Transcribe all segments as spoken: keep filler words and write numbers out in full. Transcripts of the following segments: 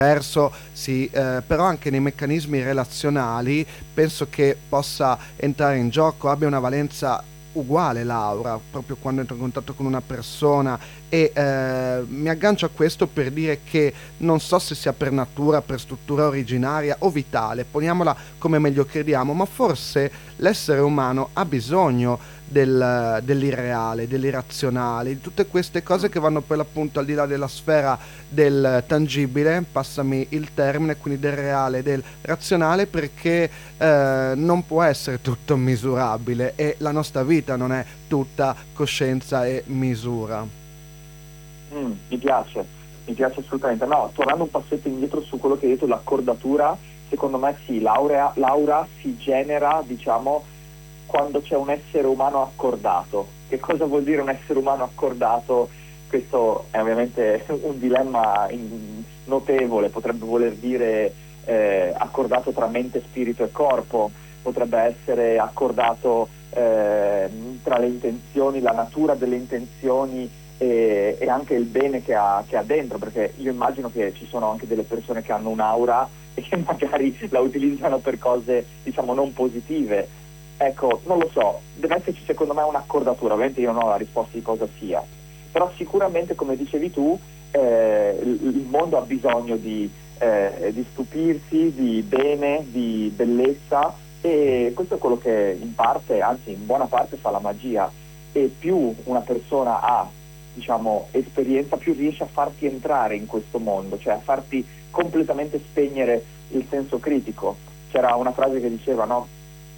diverso, sì, eh, però anche nei meccanismi relazionali penso che possa entrare in gioco, abbia una valenza uguale l'aura, proprio quando entro in contatto con una persona e eh, mi aggancio a questo per dire che non so se sia per natura, per struttura originaria o vitale, poniamola come meglio crediamo, ma forse l'essere umano ha bisogno del, dell'irreale, dell'irrazionale, di tutte queste cose che vanno per l'appunto al di là della sfera del tangibile, passami il termine, quindi del reale, del razionale, perché eh, non può essere tutto misurabile e la nostra vita non è tutta coscienza e misura. Mm, mi piace, mi piace assolutamente. No, tornando un passetto indietro su quello che hai detto, l'accordatura, secondo me sì, l'aura, l'aura si genera, diciamo, quando c'è un essere umano accordato. Che cosa vuol dire un essere umano accordato? Questo è ovviamente un dilemma in, notevole, potrebbe voler dire eh, accordato tra mente, spirito e corpo, potrebbe essere accordato eh, tra le intenzioni, la natura delle intenzioni e, e anche il bene che ha, che ha dentro, perché io immagino che ci sono anche delle persone che hanno un'aura e che magari la utilizzano per cose, diciamo, non positive. Ecco, non lo so, deve esserci secondo me un'accordatura, ovviamente io non ho la risposta di cosa sia, però sicuramente, come dicevi tu, eh, il mondo ha bisogno di, eh, di stupirsi, di bene, di bellezza, e questo è quello che in parte, anzi in buona parte fa la magia, e più una persona ha, diciamo, esperienza, più riesce a farti entrare in questo mondo, cioè a farti completamente spegnere il senso critico. C'era una frase che diceva, no?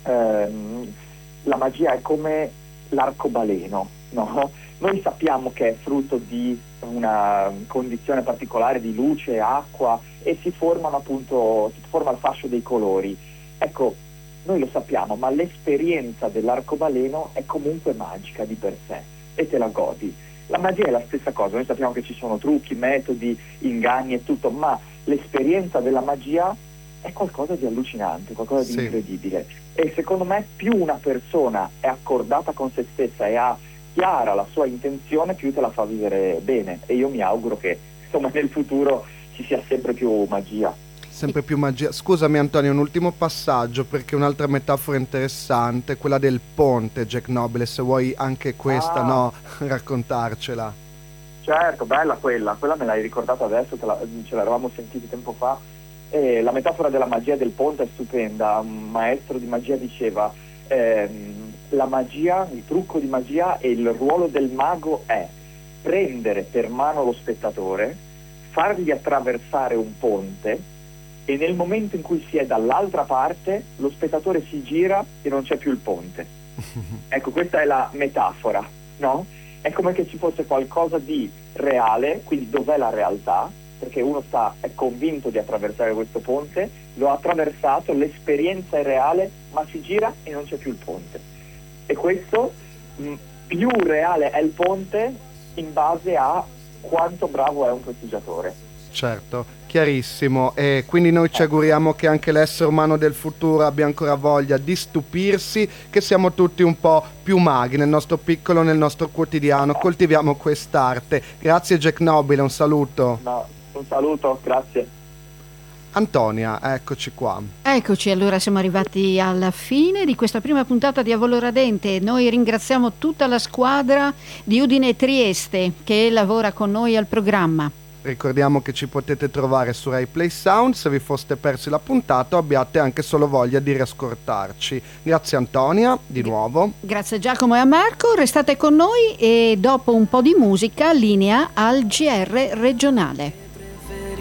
Ehm, la magia è come l'arcobaleno, no? Noi sappiamo che è frutto di una condizione particolare di luce, acqua, e si formano appunto, si forma il fascio dei colori. Ecco, noi lo sappiamo, ma l'esperienza dell'arcobaleno è comunque magica di per sé e te la godi. La magia è la stessa cosa, noi sappiamo che ci sono trucchi, metodi, inganni e tutto, ma l'esperienza della magia è qualcosa di allucinante, qualcosa Sì. di incredibile. E secondo me più una persona è accordata con se stessa e ha chiara la sua intenzione, più te la fa vivere bene. E io mi auguro che, insomma, nel futuro ci sia sempre più magia. Sempre più magia. Scusami Antonio, un ultimo passaggio, perché un'altra metafora interessante, quella del ponte, Jack Nobile, se vuoi anche questa, Ah. no, raccontarcela. Certo, bella quella, quella me l'hai ricordata adesso, te la, ce l'eravamo sentiti tempo fa. E la metafora della magia del ponte è stupenda. Un maestro di magia diceva ehm, la magia, il trucco di magia e il ruolo del mago è prendere per mano lo spettatore, fargli attraversare un ponte e nel momento in cui si è dall'altra parte lo spettatore si gira e non c'è più il ponte. Ecco, questa è la metafora, no? È come che ci fosse qualcosa di reale, quindi dov'è la realtà? Perché uno sta, è convinto di attraversare questo ponte, lo ha attraversato, l'esperienza è reale, ma si gira e non c'è più il ponte. E questo, mh, più reale è il ponte in base a quanto bravo è un festeggiatore. Certo, chiarissimo. E quindi noi ci auguriamo che anche l'essere umano del futuro abbia ancora voglia di stupirsi, che siamo tutti un po' più maghi nel nostro piccolo, nel nostro quotidiano, coltiviamo quest'arte. Grazie Jack Nobile, un saluto. No, un saluto, grazie. Antonia, eccoci qua. Eccoci, allora siamo arrivati alla fine di questa prima puntata di Avolo Radente. Noi ringraziamo tutta la squadra di Udine e Trieste che lavora con noi al programma. Ricordiamo che ci potete trovare su Rai Play Sound, se vi foste persi la puntata o abbiate anche solo voglia di riascoltarci. Grazie Antonia, di nuovo. Grazie a Giacomo e a Marco, restate con noi e dopo un po' di musica linea al G R regionale.